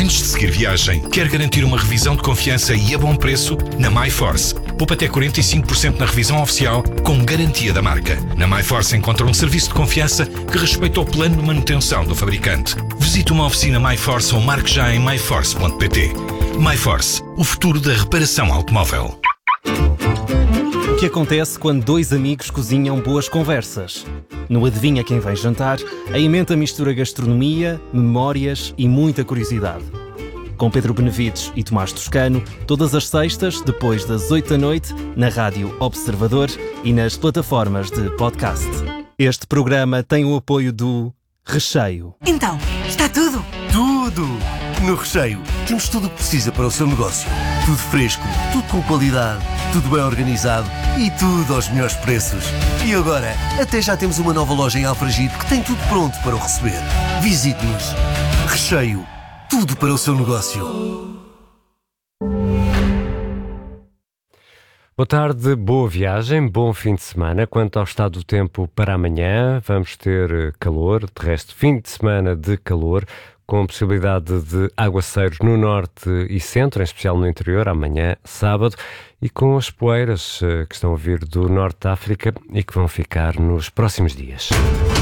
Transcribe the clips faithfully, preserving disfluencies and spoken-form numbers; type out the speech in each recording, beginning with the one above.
Antes de seguir viagem, quer garantir uma revisão de confiança e a bom preço? Na MyForce, poupa até quarenta e cinco por cento na revisão oficial com garantia da marca. Na MyForce encontra um serviço de confiança que respeita o plano de manutenção do fabricante. Visite uma oficina MyForce ou marque já em my force ponto p t. MyForce, o futuro da reparação automóvel. O que acontece quando dois amigos cozinham boas conversas? No Adivinha Quem Vem Jantar, a emenda mistura gastronomia, memórias e muita curiosidade. Com Pedro Benevides e Tomás Toscano, todas as sextas, depois das oito da noite, na Rádio Observador e nas plataformas de podcast. Este programa tem o apoio do Recheio. Então, está tudo? Tudo! No Recheio temos tudo o que precisa para o seu negócio. Tudo fresco, tudo com qualidade, tudo bem organizado e tudo aos melhores preços. E agora, até já temos uma nova loja em Alfragide que tem tudo pronto para o receber. Visite-nos. Recheio. Tudo para o seu negócio. Boa tarde, boa viagem, bom fim de semana. Quanto ao estado do tempo para amanhã, vamos ter calor, de resto, fim de semana de calor, com possibilidade de aguaceiros no norte e centro, em especial no interior, amanhã, sábado, e com as poeiras que estão a vir do norte da África e que vão ficar nos próximos dias.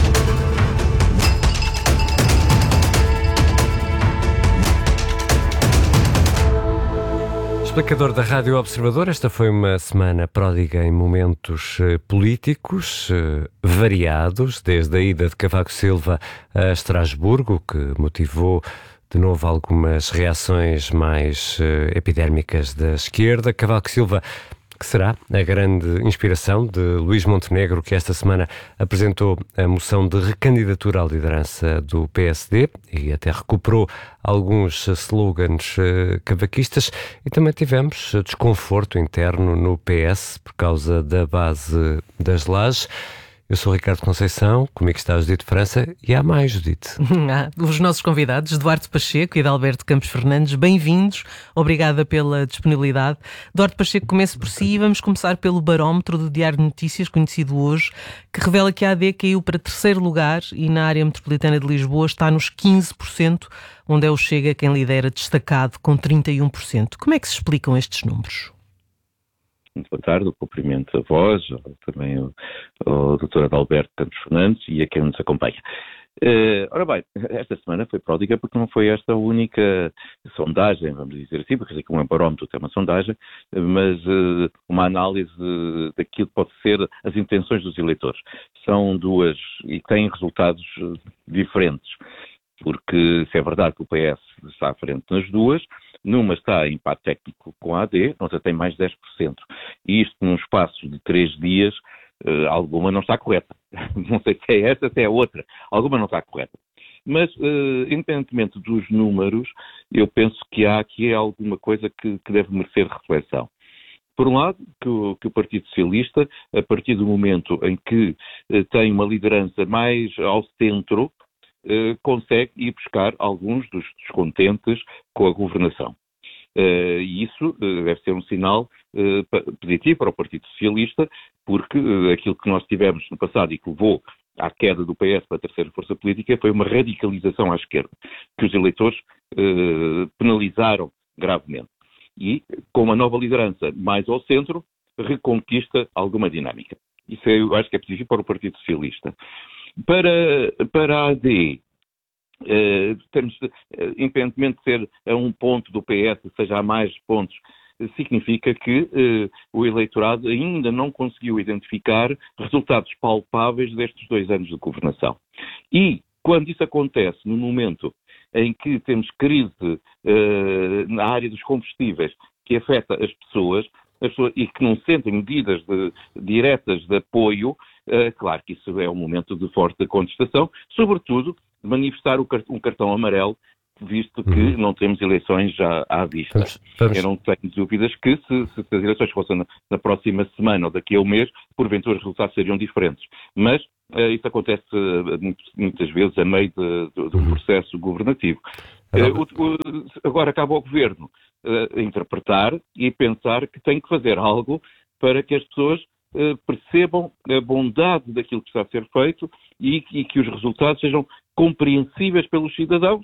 Explicador da Rádio Observador, esta foi uma semana pródiga em momentos uh, políticos uh, variados, desde a ida de Cavaco Silva a Estrasburgo, que motivou de novo algumas reações mais uh, epidérmicas da esquerda. Cavaco Silva, que será a grande inspiração de Luís Montenegro, que esta semana apresentou a moção de recandidatura à liderança do P S D e até recuperou alguns slogans uh, cavaquistas, e também tivemos desconforto interno no P S por causa da base das lajes. Eu sou o Ricardo Conceição, comigo está a Judite França e há mais, Judite. Os nossos convidados, Duarte Pacheco e Adalberto Campos Fernandes, bem-vindos. Obrigada pela disponibilidade. Duarte Pacheco, comece por si e vamos começar pelo barómetro do Diário de Notícias, conhecido hoje, que revela que a A D caiu para terceiro lugar e na área metropolitana de Lisboa está nos quinze por cento, onde é o Chega quem lidera, destacado com trinta e um por cento. Como é que se explicam estes números? Muito boa tarde, o cumprimento a vós, também ao, ao doutor Adalberto Campos Fernandes e a quem nos acompanha. Uh, ora bem, esta semana foi pródiga porque não foi esta a única sondagem, vamos dizer assim, porque aqui um barómetro tem uma sondagem, mas uh, uma análise daquilo que pode ser as intenções dos eleitores. São duas e têm resultados diferentes, porque se é verdade que o P S está à frente nas duas, numa está em empate técnico com a A D, noutra tem mais de dez por cento. E isto num espaço de três dias, uh, alguma não está correta. Não sei se é esta, se é a outra. Alguma não está correta. Mas, uh, independentemente dos números, eu penso que há aqui alguma coisa que, que deve merecer reflexão. Por um lado, que o, que o Partido Socialista, a partir do momento em que uh, tem uma liderança mais ao centro, Uh, consegue ir buscar alguns dos descontentes com a governação. Uh, e isso uh, deve ser um sinal uh, positivo para o Partido Socialista, porque uh, aquilo que nós tivemos no passado e que levou à queda do P S para a terceira força política foi uma radicalização à esquerda, que os eleitores uh, penalizaram gravemente. E, com uma nova liderança mais ao centro, reconquista alguma dinâmica. Isso eu acho que é positivo para o Partido Socialista. Para, para a A D, eh, temos, eh, independentemente de ser a um ponto do P S, seja a mais pontos, eh, significa que eh, o eleitorado ainda não conseguiu identificar resultados palpáveis destes dois anos de governação. E, quando isso acontece no momento em que temos crise eh, na área dos combustíveis que afeta as pessoas, as pessoas e que não sentem medidas de, diretas de apoio, Uh, claro que isso é um momento de forte contestação, sobretudo de manifestar o cart- um cartão amarelo, visto que uhum. não temos eleições já à vista. Vamos, vamos. Eu não tenho dúvidas que se, se, se as eleições fossem na, na próxima semana ou daqui a um mês, porventura os resultados seriam diferentes. Mas uh, isso acontece uh, muitas vezes a meio de, de, de um processo governativo. Uh, o, o, agora acaba o Governo uh, a interpretar e pensar que tem que fazer algo para que as pessoas percebam a bondade daquilo que está a ser feito e, e que os resultados sejam compreensíveis pelos cidadãos,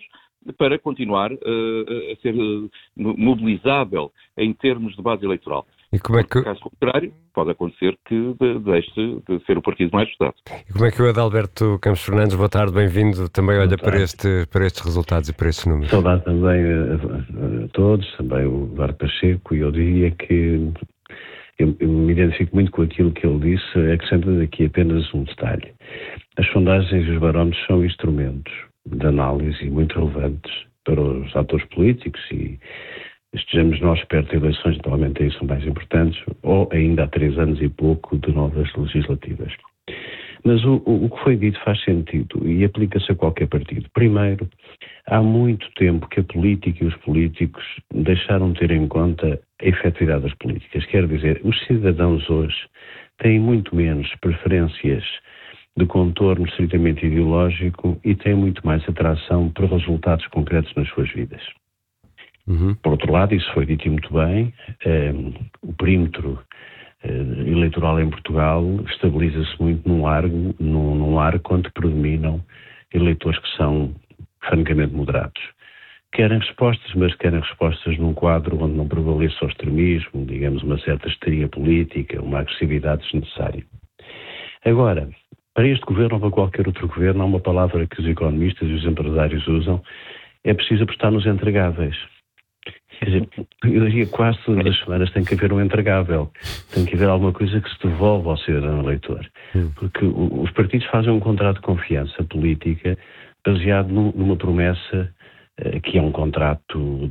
para continuar uh, a ser uh, mobilizável em termos de base eleitoral. E como é que... No caso contrário, pode acontecer que de, deixe de ser o partido mais votado. E como é que o Adalberto Campos Fernandes, boa tarde, bem-vindo, também olha para, este, para estes resultados e para estes números? Saudar também a, a todos, também o Duarte Pacheco, e eu diria que eu, eu me identifico muito com aquilo que ele disse, acrescentando aqui apenas um detalhe. As sondagens e os barómetros são instrumentos de análise muito relevantes para os atores políticos e estejamos nós perto de eleições, naturalmente aí são mais importantes, ou ainda há três anos e pouco de novas legislativas. Mas o, o, o que foi dito faz sentido e aplica-se a qualquer partido. Primeiro, há muito tempo que a política e os políticos deixaram de ter em conta a efetividade das políticas. Quer dizer, os cidadãos hoje têm muito menos preferências de contorno estritamente ideológico e têm muito mais atração por resultados concretos nas suas vidas. Uhum. Por outro lado, isso foi dito muito bem, um, o perímetro uh, eleitoral em Portugal estabiliza-se muito num largo, num, num arco onde predominam eleitores que são francamente moderados. Querem respostas, mas querem respostas num quadro onde não prevaleça o extremismo, digamos, uma certa histeria política, uma agressividade desnecessária. Agora, para este governo ou para qualquer outro governo, há uma palavra que os economistas e os empresários usam, é preciso apostar nos entregáveis. Quer dizer, eu diria que quase todas as semanas tem que haver um entregável, tem que haver alguma coisa que se devolva ao cidadão eleitor, porque os partidos fazem um contrato de confiança política baseado numa promessa que é um contrato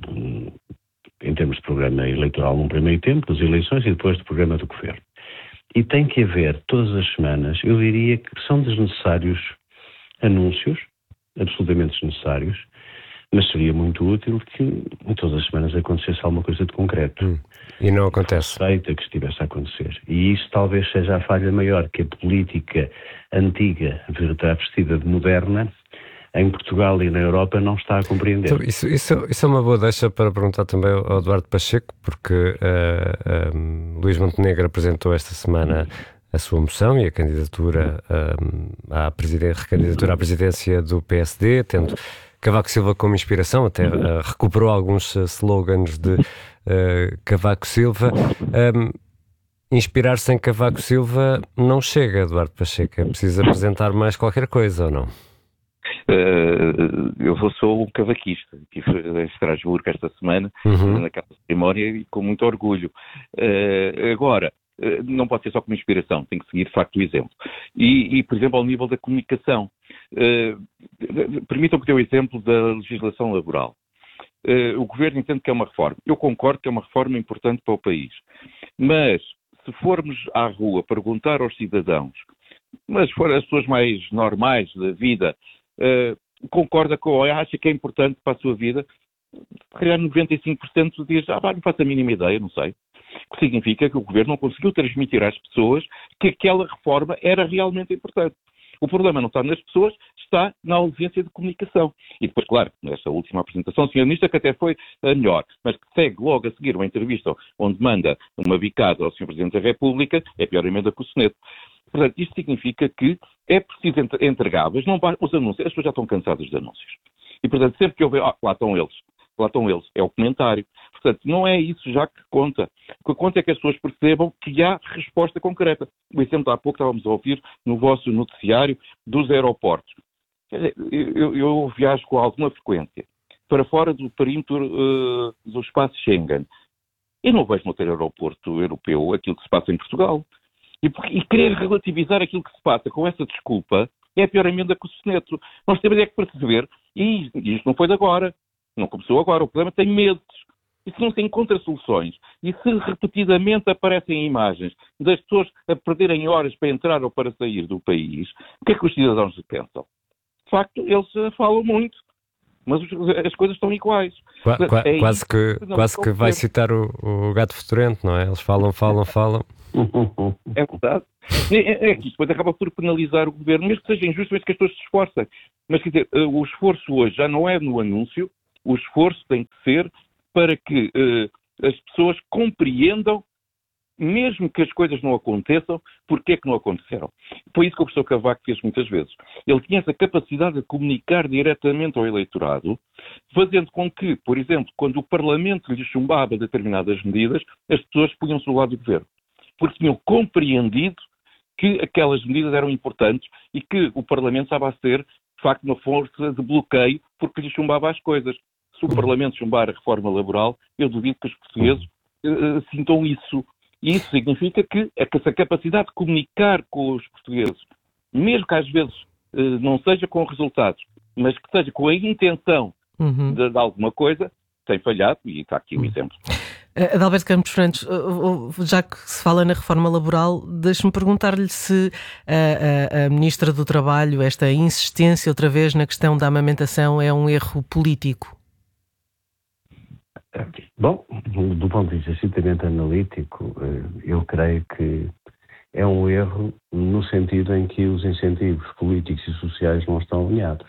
em termos de programa eleitoral num primeiro tempo, das eleições, e depois do programa do governo. E tem que haver todas as semanas, eu diria que são desnecessários anúncios, absolutamente desnecessários, mas seria muito útil que em todas as semanas acontecesse alguma coisa de concreto. Hum. E não acontece. Feita que estivesse a acontecer. E isso talvez seja a falha maior, que a política antiga, travestida de moderna, em Portugal e na Europa não está a compreender. Então, isso, isso, isso é uma boa deixa para perguntar também ao Eduardo Pacheco, porque uh, um, Luís Montenegro apresentou esta semana a sua moção e a candidatura, um, à, presiden- recandidatura à presidência do P S D, tendo Cavaco Silva como inspiração, até uh, recuperou alguns uh, slogans de uh, Cavaco Silva. Um, inspirar-se em Cavaco Silva não chega, Eduardo Pacheco, é preciso apresentar mais qualquer coisa, ou não? Uh, eu sou um cavaquista, estive em Estrasburgo esta semana, uhum. naquela cerimónia, e com muito orgulho. Uh, agora, uh, não pode ser só como inspiração, tem que seguir de facto o exemplo. E, e por exemplo, ao nível da comunicação, uh, permitam-me ter o exemplo da legislação laboral. Uh, o Governo entende que é uma reforma. Eu concordo que é uma reforma importante para o país. Mas, se formos à rua perguntar aos cidadãos, mas se forem as pessoas mais normais da vida, Uh, concorda com ou acha que é importante para a sua vida, se calhar noventa e cinco por cento diz, ah, não faço a mínima ideia, não sei. O que significa que o Governo não conseguiu transmitir às pessoas que aquela reforma era realmente importante. O problema não está nas pessoas, está na ausência de comunicação. E depois, claro, nesta última apresentação, o senhor Ministro, que até foi a melhor, mas que segue logo a seguir uma entrevista onde manda uma bicada ao senhor Presidente da República, é a pior emenda que o soneto. Portanto, isto significa que é preciso entregáveis, não vai, os anúncios, as pessoas já estão cansadas de anúncios. E, portanto, sempre que houver, ah, lá estão eles, lá estão eles, é o comentário. Portanto, não é isso já que conta. O que conta é que as pessoas percebam que há resposta concreta. O exemplo há pouco estávamos a ouvir no vosso noticiário dos aeroportos. Quer dizer, eu, eu viajo com alguma frequência para fora do perímetro uh, do espaço Schengen. Eu não vejo no ter aeroporto europeu aquilo que se passa em Portugal. E, e querer relativizar aquilo que se passa com essa desculpa é a pior emenda que o soneto. Nós temos é que perceber, e isto não foi de agora, não começou agora, o problema tem meses. E se não se encontra soluções, e se repetidamente aparecem imagens das pessoas a perderem horas para entrar ou para sair do país, o que é que os cidadãos pensam? De facto, eles falam muito, mas as coisas estão iguais. Qua, qua, é quase que, que quase que vai citar o, o gato fedorento, não é? Eles falam, falam, falam. É verdade. É, é que depois acaba por penalizar o governo, mesmo que seja injusto, mesmo que as pessoas se esforcem. Mas, quer dizer, o esforço hoje já não é no anúncio, o esforço tem que ser para que uh, as pessoas compreendam mesmo que as coisas não aconteçam, porque é que não aconteceram? Foi isso que o professor Cavaco fez muitas vezes. Ele tinha essa capacidade de comunicar diretamente ao eleitorado, fazendo com que, por exemplo, quando o Parlamento lhe chumbava determinadas medidas, as pessoas punham-se do lado do governo. Porque tinham compreendido que aquelas medidas eram importantes e que o Parlamento estava a ser, de facto, uma força de bloqueio porque lhe chumbava as coisas. Se o Parlamento chumbar a reforma laboral, eu duvido que os portugueses uh, sintam isso. E isso significa que essa capacidade de comunicar com os portugueses, mesmo que às vezes uh, não seja com resultados, mas que seja com a intenção uhum. de, de alguma coisa, tem falhado, e está aqui um exemplo. Uh, Adalberto Campos Fernandes, uh, uh, já que se fala na reforma laboral, deixe-me perguntar-lhe se uh, a, a Ministra do Trabalho, esta insistência outra vez na questão da amamentação, é um erro político. Bom, do ponto de vista estritamente analítico, eu creio que é um erro no sentido em que os incentivos políticos e sociais não estão alinhados.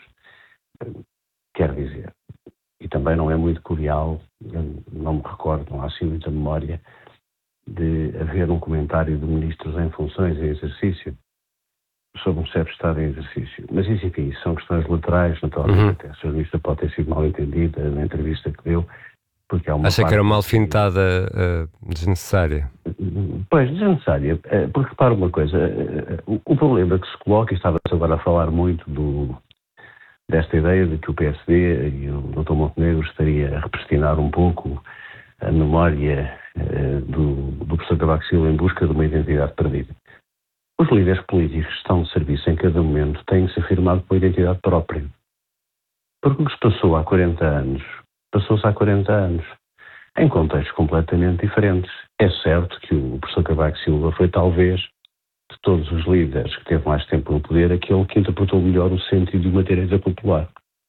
Quer dizer, e também não é muito cordial, não me recordo, não há assim muita memória, de haver um comentário de ministros em funções em exercício sobre um certo estado em exercício. Mas isso, enfim, são questões laterais, naturalmente, uhum. até a senhora Ministra pode ter sido mal entendida na entrevista que deu. Acha parte... que era uma alfinetada uh, desnecessária? Pois, desnecessária. Porque, repara uma coisa, o, o problema que se coloca, e estava-se agora a falar muito do, desta ideia de que o P S D e o doutor Montenegro estaria a repristinar um pouco a memória uh, do, do professor Cavaco Silva em busca de uma identidade perdida. Os líderes políticos que estão de serviço em cada momento têm que se afirmar com uma identidade própria. Porque o que se passou há quarenta anos passou-se há quarenta anos, em contextos completamente diferentes. É certo que o professor Cavaco Silva foi talvez, de todos os líderes que teve mais tempo no poder, aquele que interpretou melhor o sentido de uma direita popular.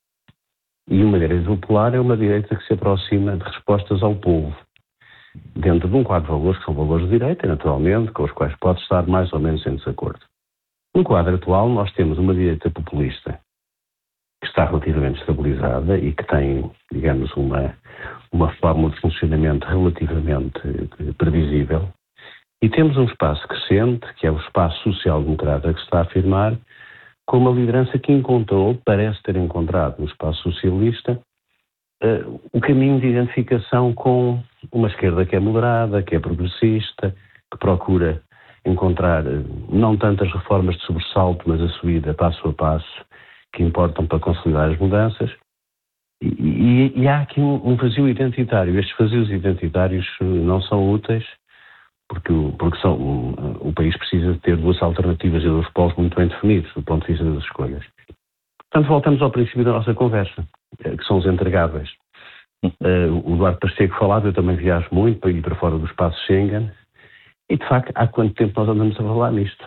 E uma direita popular é uma direita que se aproxima de respostas ao povo, dentro de um quadro de valores que são valores de direita, naturalmente, com os quais pode estar mais ou menos em desacordo. No quadro atual, nós temos uma direita populista, que está relativamente estabilizada e que tem, digamos, uma, uma forma de funcionamento relativamente previsível. E temos um espaço crescente, que é o espaço social-democrata, que se está a afirmar com uma liderança que encontrou, parece ter encontrado no espaço socialista, uh, o caminho de identificação com uma esquerda que é moderada, que é progressista, que procura encontrar uh, não tantas reformas de sobressalto, mas a subida passo a passo, que importam para consolidar as mudanças, e, e, e há aqui um, um vazio identitário. Estes vazios identitários não são úteis, porque, porque são, um, o país precisa de ter duas alternativas e dois polos muito bem definidos, do ponto de vista das escolhas. Portanto, voltamos ao princípio da nossa conversa, que são os entregáveis. Uh, o Duarte Pacheco falava, eu também viajo muito para ir para fora do espaço Schengen, e de facto, há quanto tempo nós andamos a falar nisto?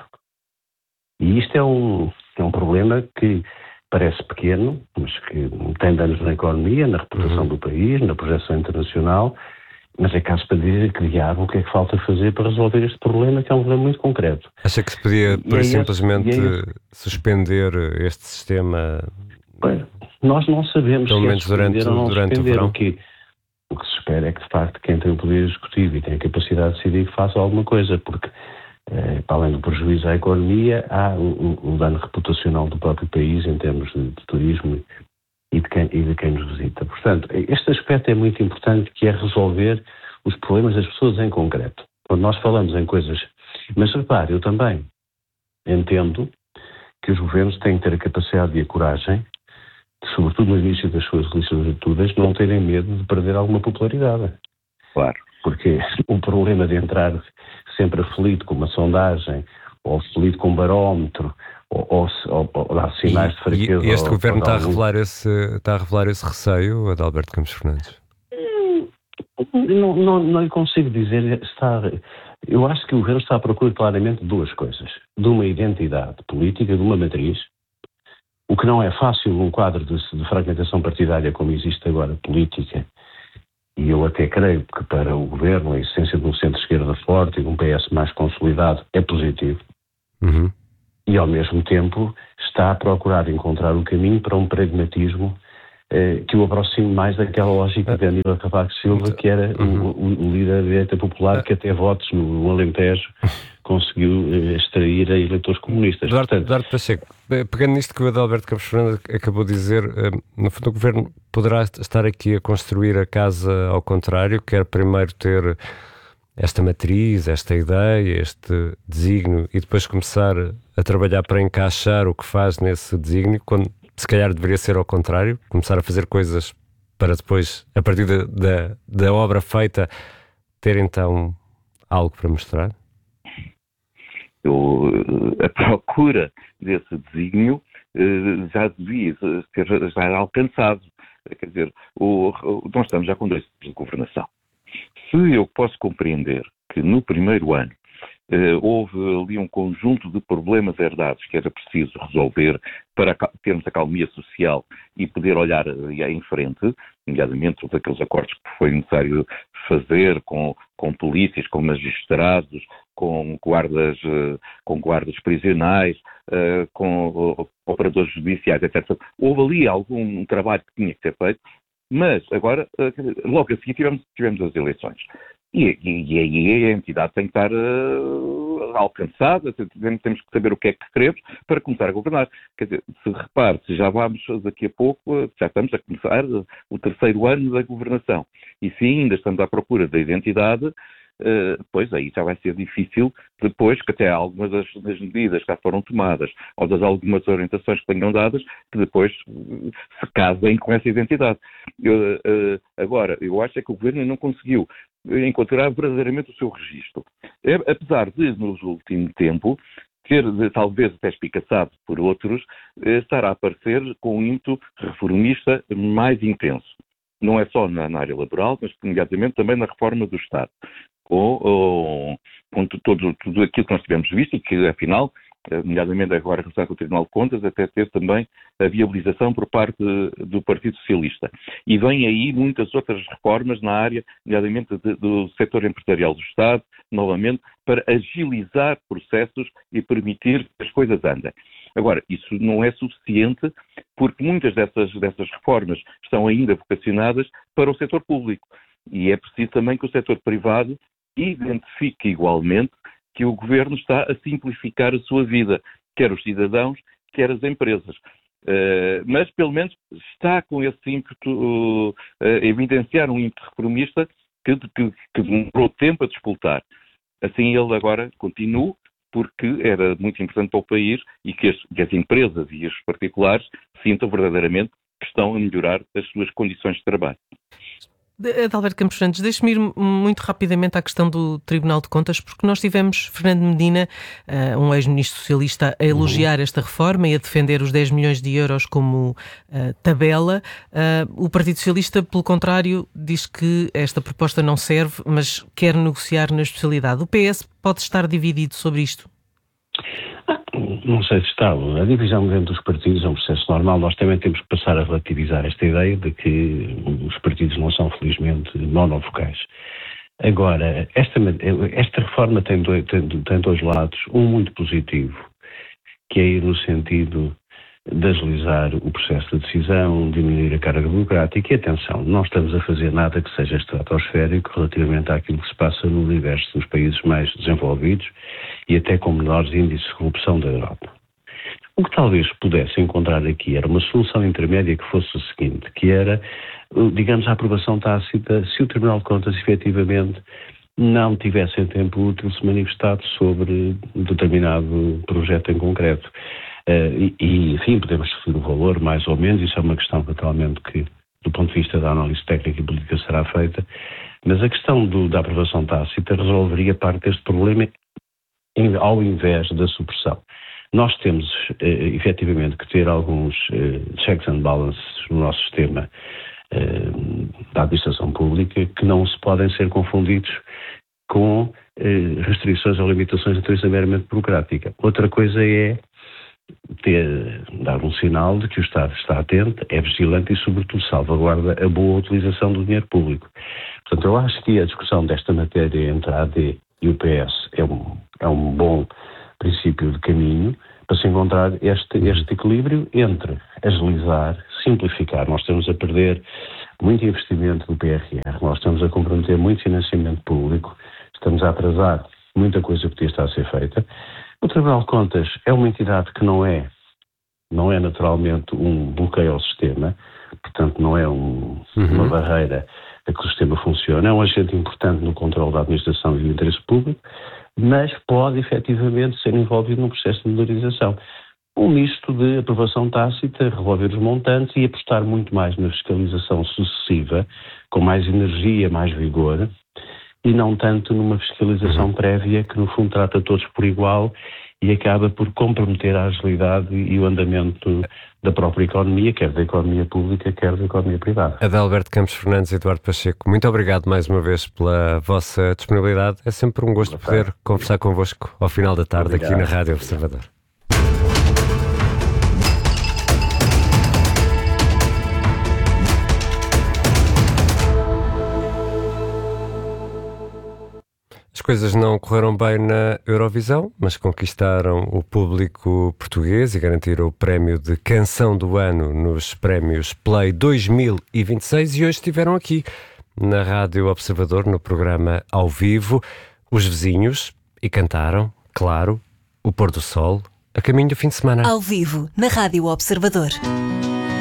E isto é um, é um problema que parece pequeno, mas que tem danos na economia, na reputação uhum. do país, na projeção internacional, mas é caso para dizer que diabo o que é que falta fazer para resolver este problema, que é um problema muito concreto. Acha que se podia, por simplesmente, é suspender este sistema? Bem, nós não sabemos pelo menos se é durante, ou não durante o verão. O que, o que se espera é que, de facto, quem tem o poder executivo e tem a capacidade de decidir que faça alguma coisa, porque Eh, para além do prejuízo à economia, há um, um dano reputacional do próprio país em termos de, de turismo e de, quem, e de quem nos visita. Portanto, este aspecto é muito importante, que é resolver os problemas das pessoas em concreto. Quando nós falamos em coisas... Mas, repare, eu também entendo que os governos têm que ter a capacidade e a coragem, de, sobretudo no início das suas legislaturas, não terem medo de perder alguma popularidade. Claro. Porque o problema de entrar sempre aflito com uma sondagem, ou aflito com um barómetro, ou, ou, ou, ou dar sinais e, de fraqueza... E este ou, governo ou está, algum... a revelar esse, está a revelar esse receio, Adalberto Campos Fernandes? Não, não, não lhe consigo dizer. Está, eu acho que o governo está à procura claramente de duas coisas. De uma identidade política, de uma matriz, o que não é fácil num quadro de, de fragmentação partidária como existe agora, política. E eu até creio que para o governo a essência de um centro-esquerda forte e de um P S mais consolidado é positivo. Uhum. E ao mesmo tempo está a procurar encontrar o caminho para um pragmatismo eh, que o aproxime mais daquela lógica de Aníbal Cavaco Silva, que era uhum. o, o, o líder da direita popular, que até votos no, no Alentejo conseguiu eh, extrair a eleitores comunistas. Duarte, Portanto, Duarte Pacheco, pegando nisto que o Adalberto Campos Fernandes acabou de dizer, no fundo o Governo poderá estar aqui a construir a casa ao contrário, quer primeiro ter esta matriz, esta ideia, este desígnio e depois começar a trabalhar para encaixar o que faz nesse desígnio, quando se calhar deveria ser ao contrário, começar a fazer coisas para depois, a partir da, da, da obra feita, ter então algo para mostrar? Eu, a procura desse desígnio já devia ser já alcançado. Quer dizer, o, o, nós estamos já com dois tipos de governação. Se eu posso compreender que no primeiro ano eh, houve ali um conjunto de problemas herdados que era preciso resolver para termos a calmia social e poder olhar eh, em frente, nomeadamente todos aqueles acordos que foi necessário fazer com, com polícias, com magistrados, com guardas, eh, com guardas prisionais, eh, com uh, operadores judiciais, etcétera. Houve ali algum trabalho que tinha que ser feito. Mas agora, logo a seguir, tivemos, tivemos as eleições. E, e, e aí a entidade tem que estar uh, alcançada, temos, temos que saber o que é que queremos para começar a governar. Quer dizer, se repare, se já vamos daqui a pouco, já estamos a começar o terceiro ano da governação. E se ainda estamos à procura da identidade, Uh, pois aí já vai ser difícil depois que até algumas das, das medidas que já foram tomadas ou das algumas orientações que tenham dadas que depois uh, se casem com essa identidade. Uh, uh, agora, eu acho é que o Governo não conseguiu encontrar verdadeiramente o seu registro. É, apesar de, no último tempo, ter talvez até espicaçado por outros, uh, estar a aparecer com um ímpeto reformista mais intenso. Não é só na, na área laboral, mas imediatamente também na reforma do Estado. Com, com, com tudo, tudo aquilo que nós tivemos visto e que, afinal, nomeadamente agora relacionado com o Tribunal de Contas, até teve também a viabilização por parte do Partido Socialista. E vem aí muitas outras reformas na área, nomeadamente de, do setor empresarial do Estado, novamente, para agilizar processos e permitir que as coisas andem. Agora, isso não é suficiente porque muitas dessas, dessas reformas estão ainda vocacionadas para o setor público. E é preciso também que o setor privado identifique igualmente que o Governo está a simplificar a sua vida, quer os cidadãos, quer as empresas. Uh, mas, pelo menos, está com esse ímpeto, uh, a evidenciar um ímpeto reformista que, que, que demorou tempo a disputar. Assim, ele agora continua, porque era muito importante para o país e que as, que as empresas e os particulares sintam verdadeiramente que estão a melhorar as suas condições de trabalho. Adalberto Campos Fernandes, deixe-me ir muito rapidamente à questão do Tribunal de Contas, porque nós tivemos Fernando Medina, uh, um ex-ministro socialista, a elogiar esta reforma e a defender os dez milhões de euros como uh, tabela. Uh, o Partido Socialista, pelo contrário, diz que esta proposta não serve, mas quer negociar na especialidade. O P S pode estar dividido sobre isto? Não sei se está. A divisão dentro dos partidos é um processo normal. Nós também temos que passar a relativizar esta ideia de que os partidos não são, felizmente, monovocais. Agora, esta, esta reforma tem dois, tem, tem dois lados. Um muito positivo, que é ir no sentido de agilizar o processo de decisão, diminuir a carga burocrática. E atenção, não estamos a fazer nada que seja estratosférico relativamente àquilo que se passa no universo dos países mais desenvolvidos e até com menores índices de corrupção da Europa. O que talvez pudesse encontrar aqui era uma solução intermédia que fosse o seguinte, que era, digamos, a aprovação tácita se o Tribunal de Contas efetivamente não tivesse em tempo útil se manifestado sobre determinado projeto em concreto. Uh, e, e, enfim, podemos definir o valor, mais ou menos, isso é uma questão naturalmente que, do ponto de vista da análise técnica e política, será feita, mas a questão do, da aprovação tácita resolveria parte deste problema em, ao invés da supressão. Nós temos, uh, efetivamente, que ter alguns uh, checks and balances no nosso sistema uh, da administração pública que não se podem ser confundidos com uh, restrições ou limitações de natureza meramente burocrática. Outra coisa é ter, dar um sinal de que o Estado está atento, é vigilante e, sobretudo, salvaguarda a boa utilização do dinheiro público. Portanto, eu acho que a discussão desta matéria entre a A D e o P S é um, é um bom princípio de caminho, para se encontrar este, este equilíbrio entre agilizar, simplificar. Nós estamos a perder muito investimento do P R R, nós estamos a comprometer muito financiamento público, estamos a atrasar muita coisa que podia estar a ser feita. O Tribunal de Contas é uma entidade que não é, não é naturalmente um bloqueio ao sistema, portanto não é um, uhum. uma barreira a que o sistema funcione, é um agente importante no controle da administração e do interesse público, mas pode efetivamente ser envolvido num processo de modernização. Um misto de aprovação tácita, revolver os montantes e apostar muito mais na fiscalização sucessiva, com mais energia, mais vigor, e não tanto numa fiscalização prévia que no fundo trata todos por igual e acaba por comprometer a agilidade e o andamento da própria economia, quer da economia pública, quer da economia privada. Adalberto Campos Fernandes e Eduardo Pacheco, muito obrigado mais uma vez pela vossa disponibilidade. É sempre um gosto poder conversar convosco ao final da tarde obrigado. Aqui na Rádio Observador. As coisas não correram bem na Eurovisão, mas conquistaram o público português e garantiram o prémio de Canção do Ano nos prémios Play dois mil e vinte e seis e hoje estiveram aqui na Rádio Observador, no programa Ao Vivo, os vizinhos, e cantaram, claro, o pôr do sol, a caminho do fim de semana. Ao vivo, na Rádio Observador.